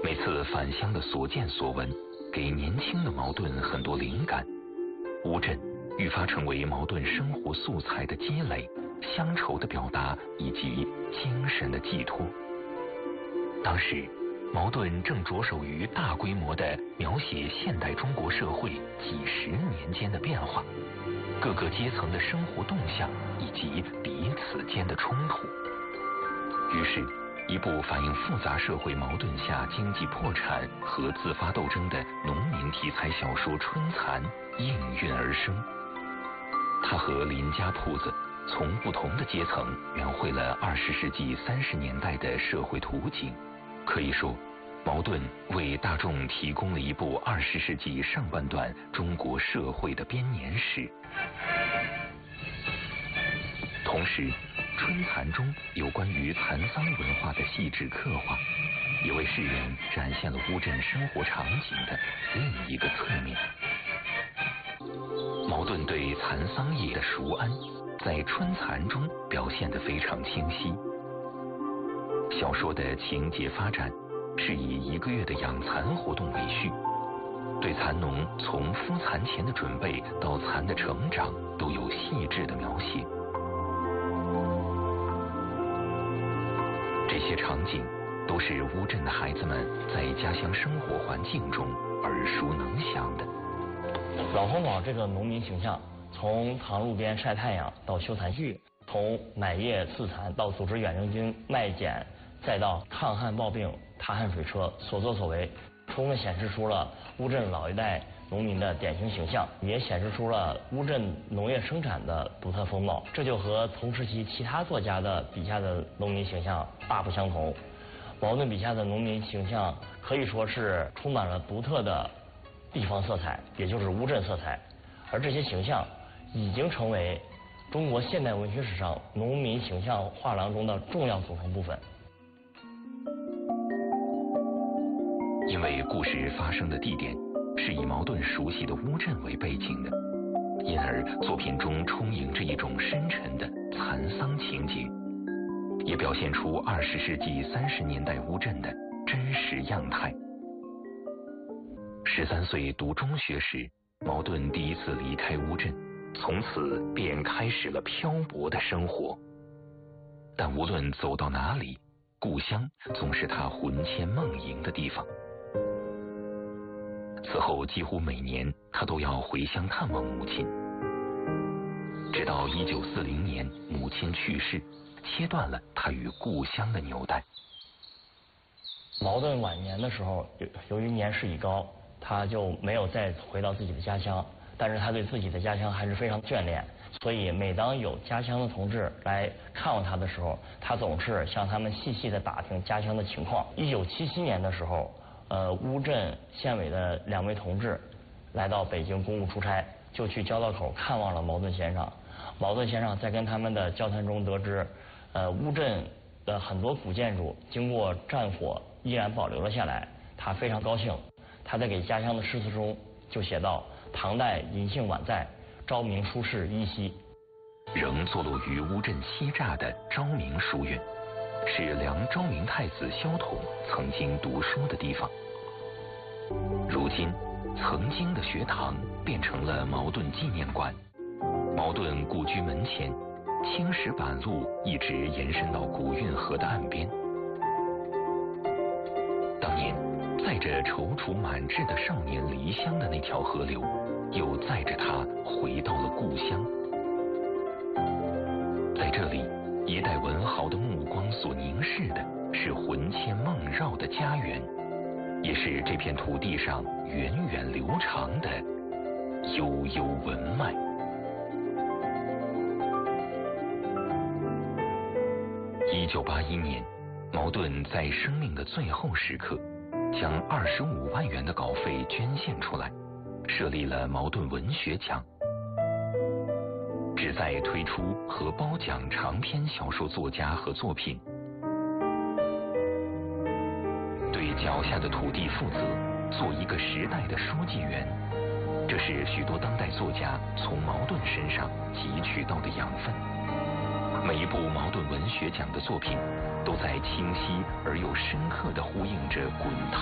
每次返乡的所见所闻，给年轻的茅盾很多灵感。乌镇愈发成为茅盾生活素材的积累、乡愁的表达以及精神的寄托。当时，茅盾正着手于大规模地描写现代中国社会几十年间的变化，各个阶层的生活动向以及彼此间的冲突。于是，一部反映复杂社会矛盾下经济破产和自发斗争的农民题材小说《春蚕》应运而生。它和林家铺子从不同的阶层描绘了20世纪30年代的社会图景。可以说，茅盾为大众提供了一部20世纪上半段中国社会的编年史。同时，《春蚕》中有关于蚕桑文化的细致刻画，也为世人展现了乌镇生活场景的另一个侧面。茅盾对蚕桑业的熟谙，在《春蚕》中表现得非常清晰。小说的情节发展是以1个月的养蚕活动为序，对蚕农从孵蚕前的准备到蚕的成长都有细致的描写。这些场景都是乌镇的孩子们在家乡生活环境中耳熟能详的。 老红宝这个农民形象，从塘路边晒太阳到修蚕具，从买叶刺蚕到组织远征军卖碱，再到抗旱暴病、踏旱水车，所作所为，充分显示出了乌镇老一代农民的典型形象，也显示出了乌镇农业生产的独特风貌。这就和同时期其他作家的笔下的农民形象大不相同。茅盾笔下的农民形象可以说是充满了独特的地方色彩，也就是乌镇色彩，而这些形象已经成为中国现代文学史上农民形象画廊中的重要组成部分。 因为故事发生的地点是以茅盾熟悉的乌镇为背景的，因而作品中充盈着一种深沉的蚕桑情节，也表现出20世纪30年代乌镇的真实样态。13岁读中学时，茅盾第一次离开乌镇，从此便开始了漂泊的生活。但无论走到哪里，故乡总是他魂牵梦萦的地方。此后几乎每年他都要回乡看望母亲，直到1940年母亲去世，切断了他与故乡的纽带。 茅盾晚年的时候，由于年事已高，他就没有再回到自己的家乡，但是他对自己的家乡还是非常眷恋，所以每当有家乡的同志来看望他的时候，他总是向他们细细地打听家乡的情况。1977年的时候，乌镇县委的2位同志来到北京公务出差，就去交道口看望了茅盾先生。茅盾先生在跟他们的交谈中得知，乌镇的很多古建筑经过战火依然保留了下来，他非常高兴。他在给家乡的诗词中就写道：唐代银杏宛在，昭明书室依稀。 仍坐落于乌镇西栅的昭明书院，是梁昭明太子萧统曾经读书的地方。如今，曾经的学堂变成了茅盾纪念馆。茅盾故居门前，青石板路一直延伸到古运河的岸边。当年载着踌躇满志的少年离乡的那条河流，又载着他回到了故乡。在这里，一代文豪的目光所凝视的是魂牵梦绕的家园，也是这片土地上源远流长的悠悠文脉。1981年，茅盾在生命的最后时刻，将25万元的稿费捐献出来，设立了茅盾文学奖，旨在推出和褒奖长篇小说作家和作品，对脚下的土地负责，做一个时代的书记员。这是许多当代作家从茅盾身上汲取到的养分。每一部茅盾文学奖的作品，都在清晰而又深刻地呼应着滚烫